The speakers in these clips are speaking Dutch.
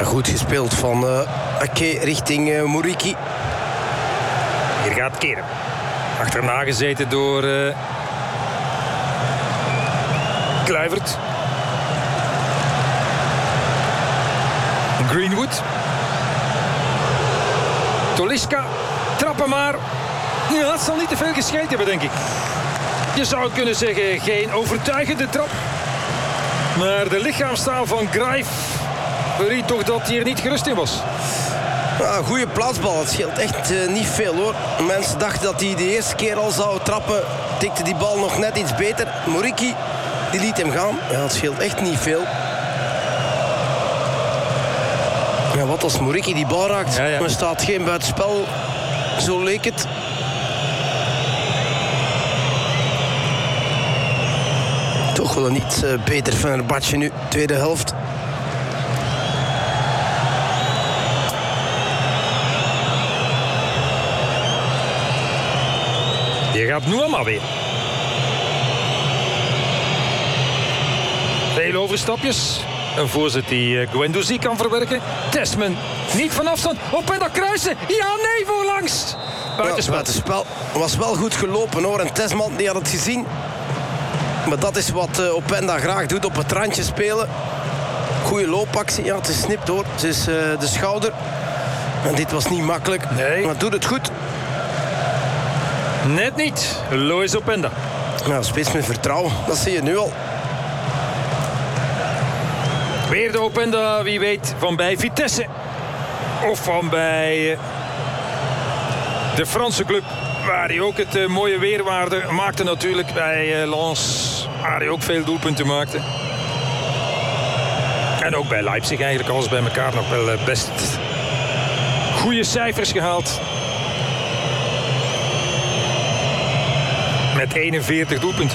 Goed gespeeld van Ake richting Muriqi. Hier gaat Keren. Achterna gezeten door Kluivert. Greenwood. Toliska. Trappen maar. Ja, het zal niet te veel gescheid hebben, denk ik. Je zou kunnen zeggen, geen overtuigende trap. Maar de lichaamstaal van Graif verried toch dat hij er niet gerust in was. Ja, goede plaatsbal. Het scheelt echt niet veel, hoor. Mensen dachten dat hij de eerste keer al zou trappen. Tikte die bal nog net iets beter. Muriqi, die liet hem gaan. Ja, het scheelt echt niet veel. Ja, wat als Muriqi die bal raakt? Ja. Er staat geen buitenspel. Zo leek het. Toch wel een iets beter Fenerbahce nu. Tweede helft. Hier gaat Nuama weer. Veel overstapjes. Een voorzet die Guendouzi kan verwerken. Tessman niet van afstand. Op en dat kruisen. Ja, nee, voorlangs. Buitenspel. Buitenspel. Was wel goed gelopen, hoor. En Tessman die had het gezien. Maar dat is wat Openda graag doet, op het randje spelen. Goeie loopactie. Ja, het is snipt, hoor. Het is de schouder. En dit was niet makkelijk. Nee. Maar doet het goed. Net niet. Lois Openda. Nou, spits met vertrouwen. Dat zie je nu al. Weer de Openda, wie weet, van bij Vitesse. Of van bij de Franse club. Waar hij ook het mooie weerwaarde maakte natuurlijk. Bij Lens, waar hij ook veel doelpunten maakte. En ook bij Leipzig eigenlijk, alles bij elkaar nog wel best goede cijfers gehaald. Met 41 doelpunten.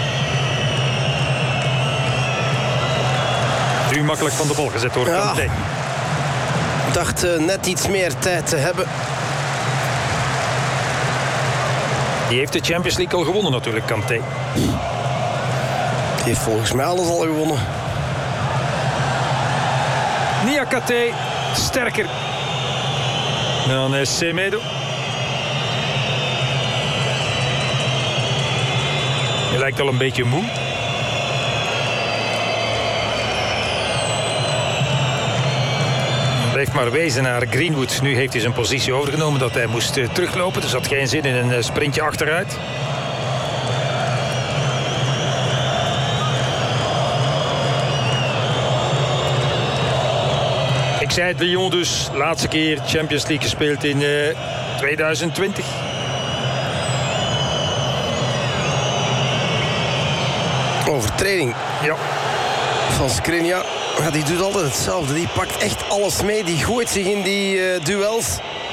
Nu makkelijk van de bal gezet door Kanté. Ik dacht net iets meer tijd te hebben. Die heeft de Champions League al gewonnen natuurlijk, Kanté. Die heeft volgens mij alles al gewonnen. Niakate, sterker dan Semedo. Hij lijkt al een beetje moe. Blijft maar wezen naar Greenwood. Nu heeft hij zijn positie overgenomen dat hij moest teruglopen. Dus had geen zin in een sprintje achteruit. Ik zei het, Lyon dus. Laatste keer Champions League gespeeld in 2020. Overtreding. Ja. Van Skriniar. Ja, die doet altijd hetzelfde. Die pakt echt alles mee. Die gooit zich in die duels.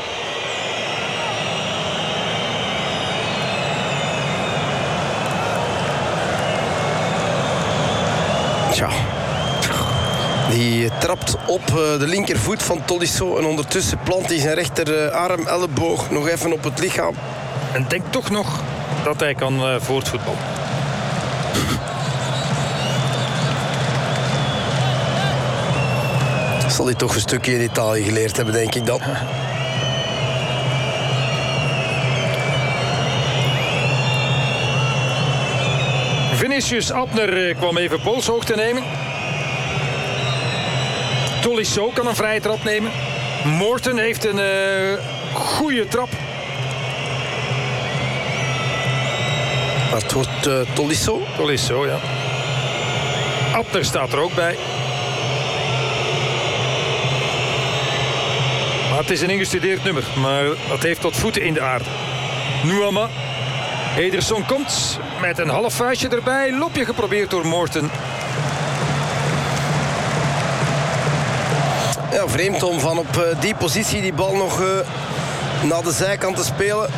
Tja. Die trapt op de linkervoet van Tolisso. En ondertussen plant hij zijn rechterarm, elleboog nog even op het lichaam. En denkt toch nog dat hij kan voortvoetballen. Zal hij toch een stukje in Italië geleerd hebben, denk ik dan. Vinicius Abner kwam even polshoogte nemen. Tolisso kan een vrije trap nemen. Morten heeft een goede trap. Maar het wordt Tolisso. Tolisso, ja. Abner staat er ook bij. Maar het is een ingestudeerd nummer. Maar dat heeft tot voeten in de aarde. Nuama. Ederson komt met een half vuistje erbij. Lopje geprobeerd door Morten. Ja, vreemd om van op die positie die bal nog naar de zijkant te spelen.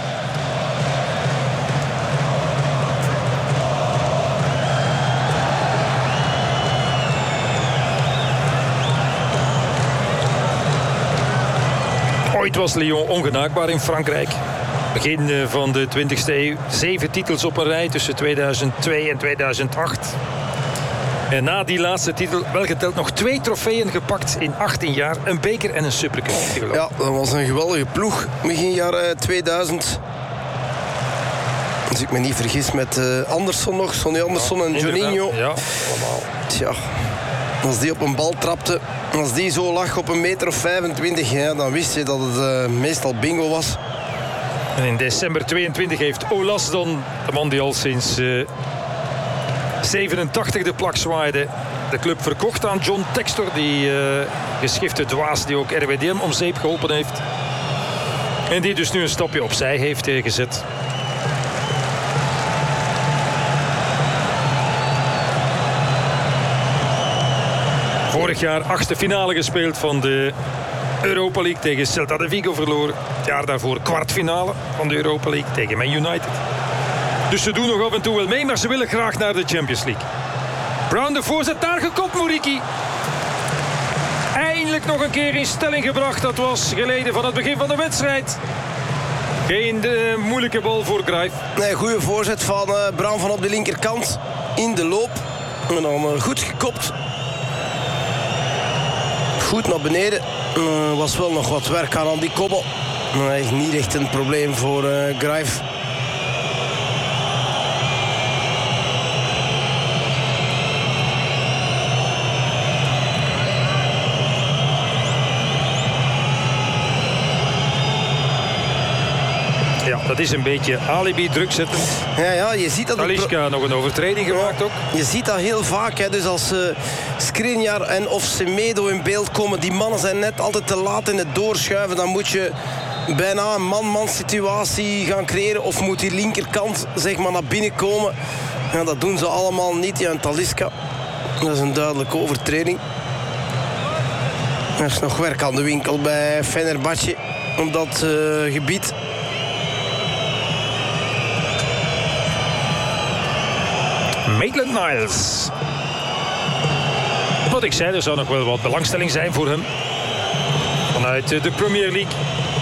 Ooit was Lyon ongenaakbaar in Frankrijk. Begin van de 20e eeuw. 7 titels op een rij tussen 2002 en 2008. En na die laatste titel wel geteld nog 2 trofeeën gepakt in 18 jaar. Een beker en een Supercup. Ja, dat was een geweldige ploeg. Begin jaren 2000. Als ik me niet vergis met Andersson nog. Sonny Andersson en Juninho. Ja, allemaal. Tja, als die op een bal trapte, als die zo lag op 1,25 meter, ja, dan wist je dat het meestal bingo was. En in december 22 heeft Olas dan, de man die al sinds 87 de plak zwaaide, de club verkocht aan John Textor, die geschifte dwaas die ook RWDM om zeep geholpen heeft. En die dus nu een stapje opzij heeft gezet. Vorig jaar 8e finale gespeeld van de Europa League tegen Celta de Vigo verloren. Het jaar daarvoor kwartfinale van de Europa League tegen Man United. Dus ze doen nog af en toe wel mee, maar ze willen graag naar de Champions League. Brown de voorzet, daar gekopt Muriqi. Eindelijk nog een keer in stelling gebracht. Dat was geleden van het begin van de wedstrijd. Geen moeilijke bal voor Grijf. Nee, goede voorzet van Brown van op de linkerkant. In de loop. En dan goed gekopt. Goed naar beneden. Was wel nog wat werk aan die kobbel. Nee, niet echt een probleem voor Grijf. Ja, dat is een beetje alibi druk zetten. Ja, je ziet dat... Talisca nog een overtreding gemaakt ook. Je ziet dat heel vaak. Hè. Dus als Skriniar en of Semedo in beeld komen, die mannen zijn net altijd te laat in het doorschuiven. Dan moet je bijna een man-man situatie gaan creëren. Of moet die linkerkant zeg maar naar binnen komen. Ja, dat doen ze allemaal niet. Ja, en Talisca, dat is een duidelijke overtreding. Er is nog werk aan de winkel bij Fenerbahce op dat gebied. Maitland-Niles. Wat ik zei, er zou nog wel wat belangstelling zijn voor hem. Vanuit de Premier League.